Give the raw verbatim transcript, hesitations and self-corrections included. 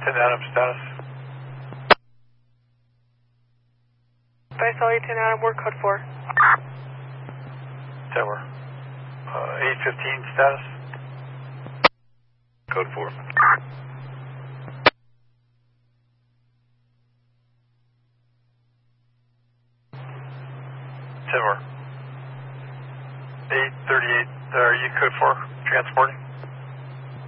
ten Adam status. Vice ten Adam, we're code four. Tower. Uh, eight fifteen status. Code four. Tower. eight thirty-eight, uh, are you code four transporting?